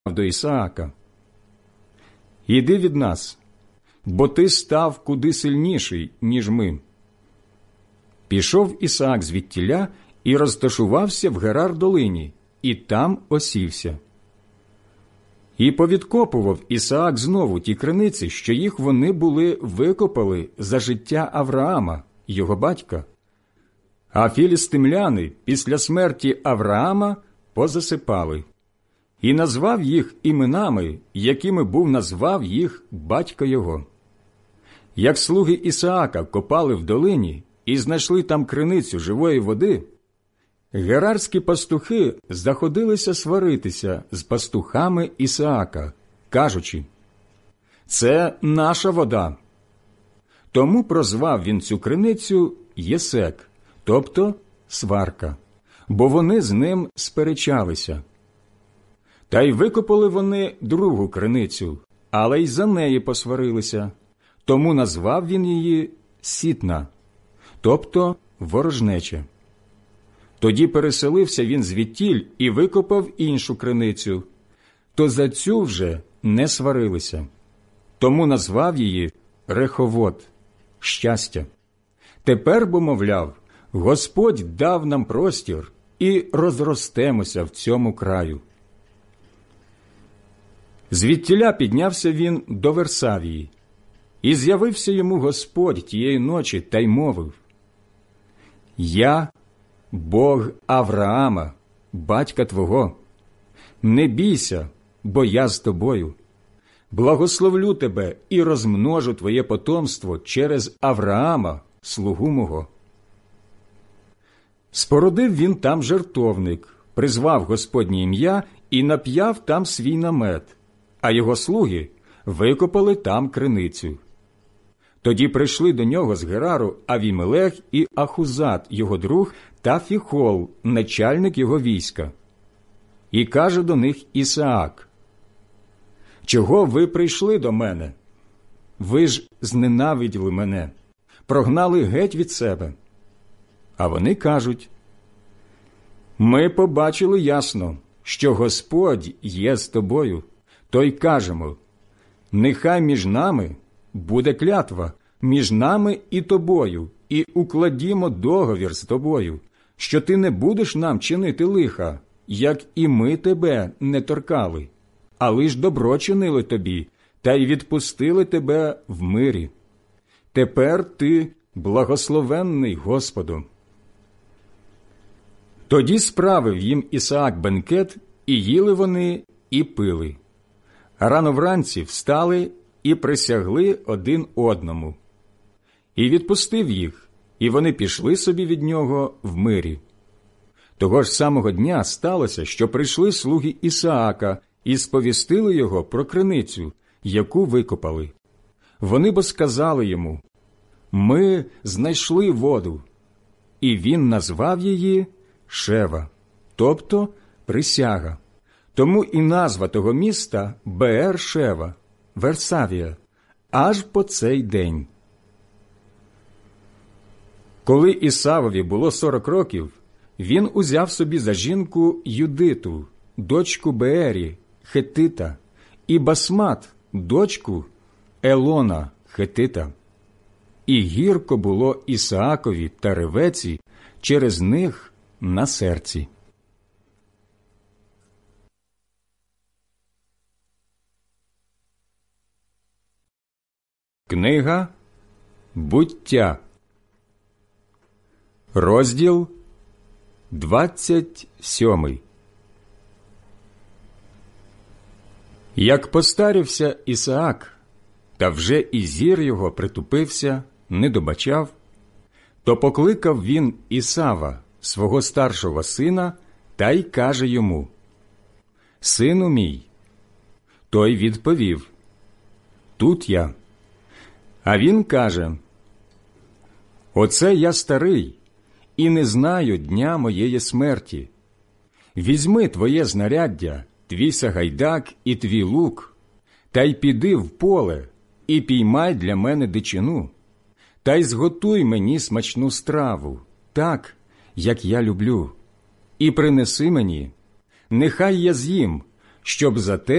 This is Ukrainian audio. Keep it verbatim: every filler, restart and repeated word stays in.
до Ісаака: «Іди від нас, бо ти став куди сильніший, ніж ми». Пішов Ісаак звідтіля і розташувався в Герар-долині, і там осівся. І повідкопував Ісаак знову ті криниці, що їх вони були викопали за життя Авраама, його батька. А філістимляни після смерті Авраама позасипали. І назвав їх іменами, якими був назвав їх батько його. Як слуги Ісаака копали в долині і знайшли там криницю живої води, герарські пастухи заходилися сваритися з пастухами Ісаака, кажучи: «Це наша вода». Тому прозвав він цю криницю Єсек, тобто сварка, бо вони з ним сперечалися. Та й викопали вони другу криницю, але й за неї посварилися. Тому назвав він її Сітна, тобто ворожнеча. Тоді переселився він звідтіль і викопав іншу криницю, то за цю вже не сварилися. Тому назвав її Реховот – щастя. Тепер, бо, мовляв, Господь дав нам простір і розростемося в цьому краю. Звідтіля піднявся він до Версавії, і з'явився йому Господь тієї ночі та й мовив: «Я – Бог Авраама, батька твого. Не бійся, бо я з тобою. Благословлю тебе і розмножу твоє потомство через Авраама, слугу мого». Спорудив він там жертовник, призвав Господнє ім'я і нап'яв там свій намет, а його слуги викопали там криницю. Тоді прийшли до нього з Герару Авімелех і Ахузат, його друг, та Фіхол, начальник його війська. І каже до них Ісаак: «Чого ви прийшли до мене? Ви ж зненавиділи мене, прогнали геть від себе». А вони кажуть: «Ми побачили ясно, що Господь є з тобою, то й кажемо: нехай між нами буде клятва, між нами і тобою, і укладімо договір з тобою, що ти не будеш нам чинити лиха, як і ми тебе не торкали, а лиш добро чинили тобі, та й відпустили тебе в мирі. Тепер ти благословенний Господом». Тоді справив їм Ісаак бенкет, і їли вони, і пили. А рано вранці встали і присягли один одному. І відпустив їх, і вони пішли собі від нього в мирі. Того ж самого дня сталося, що прийшли слуги Ісаака і сповістили його про криницю, яку викопали. Вони бо сказали йому: «Ми знайшли воду». І він назвав її Шева, тобто присяга. Тому і назва того міста Беер-Шева, Версавія, аж по цей день. Коли Ісавові було сорок років, він узяв собі за жінку Юдиту, дочку Беері, Хетита, і Басмат, дочку Елона, Хетита. І гірко було Ісаакові та Ревеці через них на серці. Книга Буття, розділ двадцять сьомий. Як постарівся Ісаак, та вже і зір його притупився, не добачав, то покликав він Ісава, свого старшого сина, та й каже йому: «Сину мій». Той відповів: «Тут я». А він каже: «Оце я старий, і не знаю дня моєї смерті. Візьми твоє знаряддя, твій сагайдак і твій лук, та й піди в поле, і піймай для мене дичину, та й зготуй мені смачну страву, так, як я люблю, і принеси мені, нехай я з'їм, щоб за те